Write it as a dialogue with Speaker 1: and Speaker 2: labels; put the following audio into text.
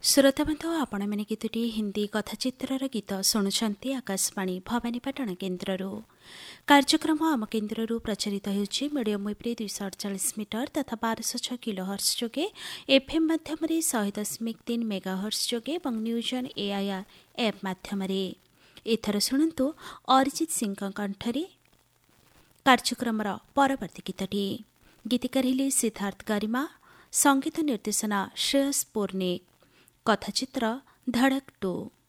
Speaker 1: श्रोताबंधु आपण मैंने गीतटी हिंदी कथाचित्रर गीत शुणुंट आकाशवाणी भवानीपाटण केन्द्र कार्यक्रम आम केन्द्र प्रचारित होउछि मीडियम वेव्रे 248 मीटर तथा 1206 किलोहर्ट्ज जोगे एफएम माध्यम 100.3 मेगाहर्ट्ज जोगे और न्यूज ऑन एआईआर एप माध्यम एथर शुणु अरिजित सिंह कंठरे कार्यक्रम परवर्ती गीतटी गीतिकार हेले सिद्धार्थ गरिमा संगीत निर्देशना श्रेयस पोर्निक कथाचित्र धड़क 2।